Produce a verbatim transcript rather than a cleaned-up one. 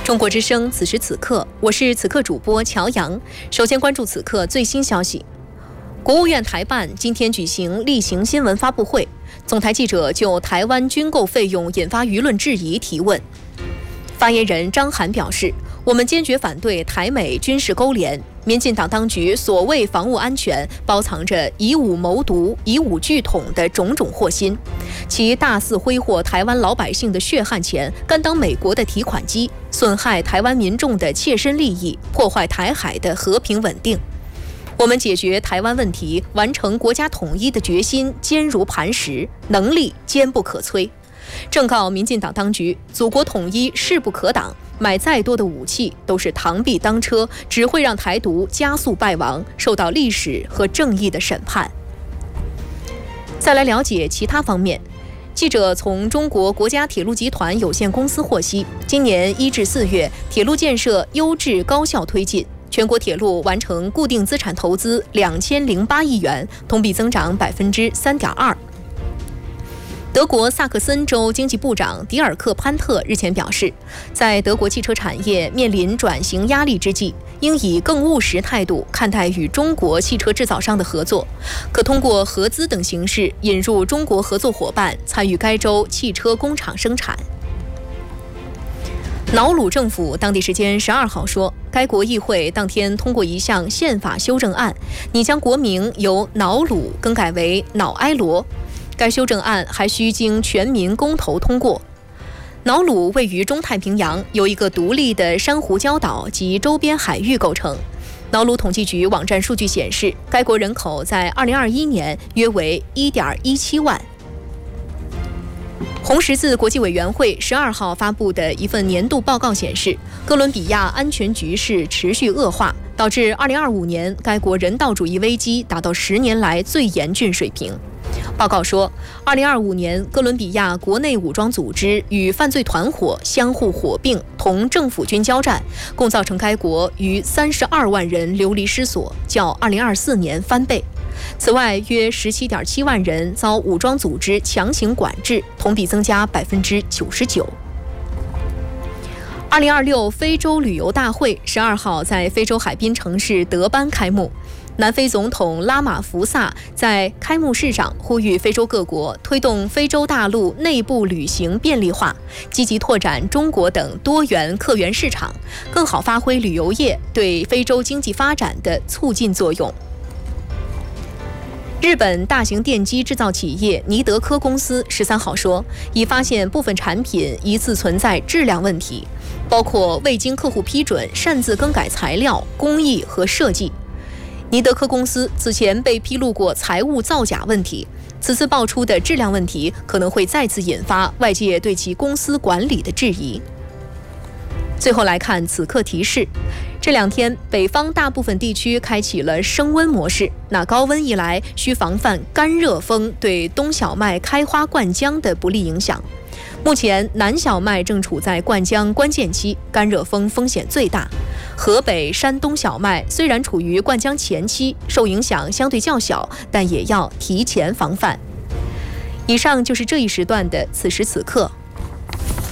中国之声，此时此刻，我是此刻主播乔阳。首先关注此刻最新消息。国务院台办今天举行例行新闻发布会，总台记者就台湾军购费用引发舆论质疑提问。发言人张涵表示，我们坚决反对台美军事勾连。民进党当局所谓防务安全，包藏着以武谋独、以武拒统的种种祸心，其大肆挥霍台湾老百姓的血汗钱，甘当美国的提款机，损害台湾民众的切身利益，破坏台海的和平稳定。我们解决台湾问题、完成国家统一的决心坚如磐石，能力坚不可摧。正告民进党当局，祖国统一势不可挡，买再多的武器都是螳臂当车，只会让台独加速败亡，受到历史和正义的审判。再来了解其他方面。记者从中国国家铁路集团有限公司获悉，今年一至四月，铁路建设优质高效推进，全国铁路完成固定资产投资两千零八亿元，同比增长百分之三点二。德国萨克森州经济部长迪尔克·潘特日前表示，在德国汽车产业面临转型压力之际，应以更务实态度看待与中国汽车制造商的合作，可通过合资等形式引入中国合作伙伴参与该州汽车工厂生产。瑙鲁政府当地时间十二号说，该国议会当天通过一项宪法修正案，拟将国名由瑙鲁更改为瑙埃罗。该修正案还需经全民公投通过。瑙鲁位于中太平洋，由一个独立的珊瑚礁岛及周边海域构成。瑙鲁统计局网站数据显示，该国人口在二零二一年约为 一点一七万。红十字国际委员会十二号发布的一份年度报告显示，哥伦比亚安全局势持续恶化，导致二零二五年该国人道主义危机达到十年来最严峻水平。报告说，二零二五年哥伦比亚国内武装组织与犯罪团伙相互火并，同政府军交战，共造成该国逾三十二万人流离失所，较二零二四年翻倍。此外，约十七点七万人遭武装组织强行管制，同比增加百分之九十九。二零二六非洲旅游大会十二号在非洲海滨城市德班开幕。南非总统拉马福萨在开幕式上呼吁非洲各国推动非洲大陆内部旅行便利化，积极拓展中国等多元客源市场，更好发挥旅游业对非洲经济发展的促进作用。日本大型电机制造企业尼德科公司十三号说，已发现部分产品疑似存在质量问题，包括未经客户批准擅自更改材料、工艺和设计。尼德科公司此前被披露过财务造假问题，此次爆出的质量问题可能会再次引发外界对其公司管理的质疑。最后来看此刻提示，这两天北方大部分地区开启了升温模式，那高温一来，需防范干热风对冬小麦开花灌浆的不利影响。目前南小麦正处在灌浆关键期，干热风风险最大。河北、山东小麦虽然处于灌浆前期，受影响相对较小，但也要提前防范。以上就是这一时段的此时此刻。